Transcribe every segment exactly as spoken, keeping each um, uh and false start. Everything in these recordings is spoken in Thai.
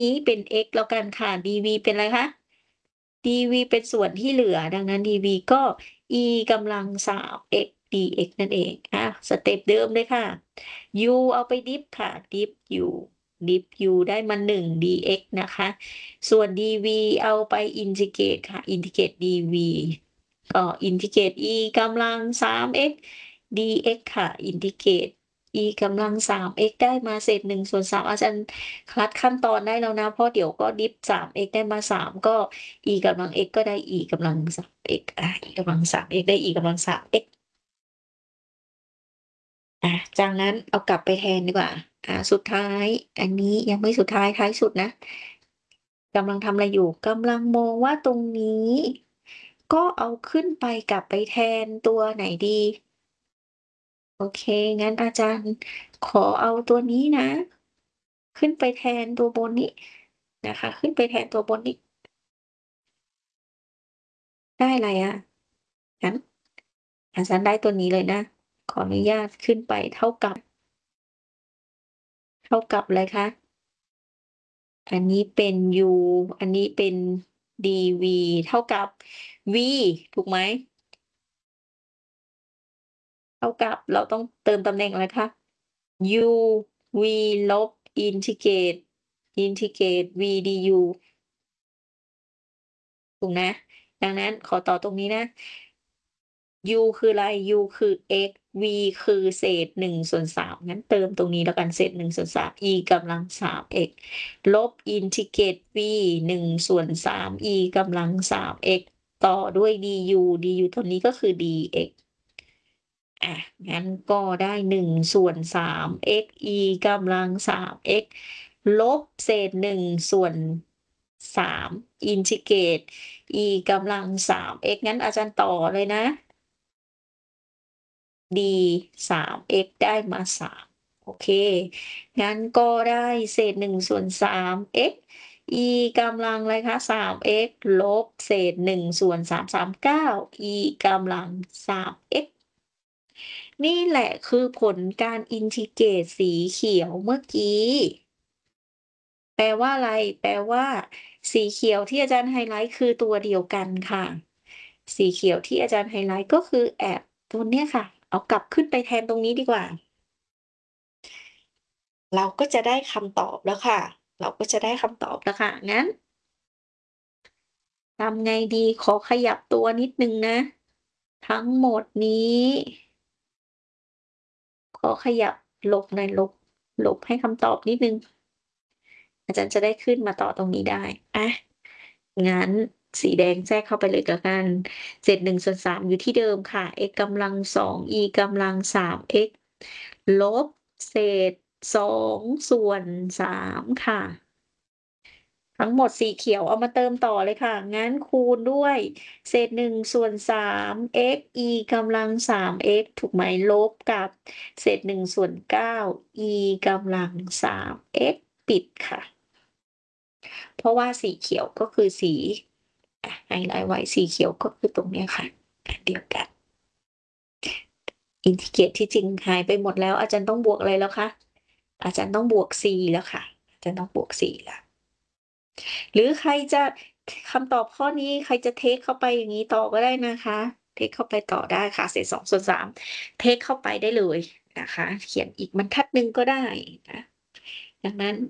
นี้เป็น x แล้วกันค่ะ dv เป็นอะไรคะ dv เป็นส่วนที่เหลือ ดังนั้น dv ก็ e กำลัง สาม x dx นั่นเอง อา สเต็ปเดิมเลยค่ะ u เอาไปดิฟค่ะ ดิฟ u ดิฟ u ได้มา หนึ่ง dx นะคะ ส่วน dv เอาไปอินทิเกรตค่ะ อินทิเกรต dv ก็อินทิเกรต e กำลัง สาม x dx ค่ะ อินทิเกรต e กำลัง สาม x ได้มาเศษ หนึ่ง ส่วน สาม อาจารย์คัดขั้นตอนได้แล้วนะ เพราะเดี๋ยวก็ดิฟ สาม x ได้มา สาม ก็ e กำลัง x ก็ได้ e กำลัง สาม x อา e กำลัง สาม x ได้ e กำลัง สาม x อา จากนั้นเอากลับไปแทนดีกว่า อ่า สุดท้าย อันนี้ยังไม่สุดท้าย ท้ายสุดนะ กำลังทำอะไรอยู่? กำลังมองว่าตรงนี้ ก็เอาขึ้นไปกลับไปแทนตัวไหนดี? โอเค งั้นอาจารย์ขอเอาตัวนี้นะ ขึ้นไปแทนตัวบนนี้นะคะ ขึ้นไปแทนตัวบนนี้ ได้อะไรอะ? งั้น อาจารย์ได้ตัวนี้เลยนะ ขออนุญาตขึ้นไปเท่ากับ เท่ากับอะไรคะ? อันนี้เป็น u อันนี้เป็น dv เท่ากับ v ถูกไหม? เท่ากับ เราต้องเติมตำแหน่งอะไรคะ? u v ลบอินทิเกรต อินทิเกรต v du ถูกนะ ดังนั้นขอต่อตรงนี้นะ u คืออะไร? u คือ x v คือเศษ หนึ่ง ส่วน สาม งั้นเติมตรงนี้แล้วกัน เศษ หนึ่ง ส่วน สาม e กำลัง สาม x ลบอินทิเกรต v หนึ่ง ส่วน สาม e กำลัง สาม x ต่อด้วย du du ตัวนี้ก็คือ dx อา งั้นก็ได้ หนึ่ง ส่วน สาม x e กำลัง สาม x ลบเศษ หนึ่ง ส่วน สาม อินทิเกรต e กำลัง สาม x งั้นอาจารย์ต่อเลยนะ d สาม x ได้มา สาม โอเค งั้นก็ได้เศษ หนึ่ง ส่วน สาม x e กำลังอะไรคะ สาม x ลบเศษ หนึ่ง ส่วน สาม สาม เก้า e กำลัง สาม x นี่แหละคือผลการอินทิเกรตสีเขียวเมื่อกี้ แปลว่าอะไร? แปลว่าสีเขียวที่อาจารย์ไฮไลต์คือตัวเดียวกันค่ะ สีเขียวที่อาจารย์ไฮไลต์ก็คือแอบตัวเนี้ยค่ะ เอากลับขึ้นไปแทนตรงนี้ดีกว่า เราก็จะได้คำตอบแล้วค่ะ เราก็จะได้คำตอบแล้วค่ะ งั้น ทำไงดี? ขอขยับตัวนิดหนึ่งนะ ทั้งหมดนี้ ขอขยับหลบหน่อย หลบ หลบให้คำตอบนิดหนึ่ง อาจารย์จะได้ขึ้นมาต่อตรงนี้ได้ อา งั้นสีแดงแทรกเข้าไปเลยแล้วกัน เศษ หนึ่ง ส่วน สาม อยู่ที่เดิมค่ะ x กำลัง สอง e กำลัง สาม x ลบเศษ สอง ส่วน สาม ค่ะ ทั้งหมดสีเขียวเอามาเติมต่อเลยค่ะ งั้นคูณด้วยเศษ หนึ่ง ส่วน สาม x e กำลัง สาม x ถูกไหม? ลบกับเศษ หนึ่ง ส่วน เก้า e กำลัง สาม x ปิดค่ะ เพราะว่าสีเขียวก็คือสี อะ ไฮไลต์ไว้ สีเขียวก็คือตรงเนี้ยค่ะ อันเดียวกัน อินทิเกรตที่จริงหายไปหมดแล้ว อาจารย์ต้องบวกอะไรแล้วคะ? อาจารย์ต้องบวก c แล้วค่ะ อาจารย์ต้องบวก c แล้ว หรือใครจะ ค คำตอบข้อนี้ใครจะเทกเข้าไปอย่างงี้ต่อก็ได้นะคะ เทกเข้าไปต่อได้ค่ะ เศษ สอง ส่วน สาม เทกเข้าไปได้เลยนะคะ เขียนอีกบรรทัดหนึ่งก็ได้นะ ดังนั้น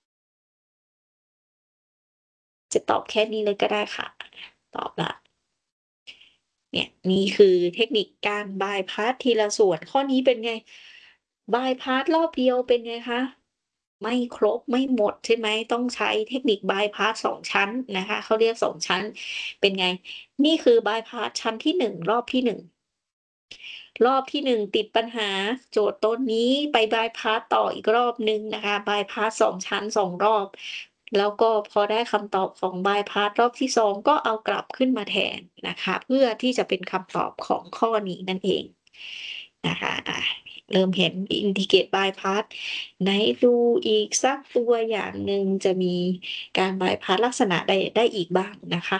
จะตอบแค่นี้เลยก็ได้ค่ะ ตอบแล้ว เนี่ย นี่คือเทคนิคการบายพาสทีละส่วน ข้อนี้เป็นไง? บายพาสรอบเดียวเป็นไงคะ? ไม่ครบ ไม่หมด ใช่ไหม? ต้องใช้เทคนิคบายพาส สอง ชั้นนะคะ เขาเรียก สอง ชั้น เป็นไง? นี่คือบายพาสชั้นที่ หนึ่ง รอบที่ หนึ่ง รอบที่ หนึ่ง ติดปัญหา โจทย์ตัวนี้ไปบายพาสต่ออีกรอบหนึ่งนะคะ บายพาส สอง ชั้น สอง รอบ แล้วก็พอได้คำตอบของบายพาสรอบที่ สอง ก็เอากลับขึ้นมาแทนนะคะ เพื่อที่จะเป็นคำตอบของข้อนี้นั่นเองนะคะ อา เริ่มเห็นอินทิเกรตบายพาส ไหนดูอีกสักตัวอย่างหนึ่ง จะมีการบายพาสลักษณะใด ได้อีกบ้างนะคะ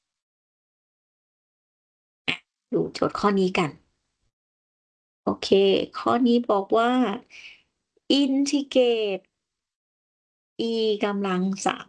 อะ ดูโจทย์ข้อนี้กัน โอเค ข้อนี้บอกว่า อินทิเกรต e กำลัง สาม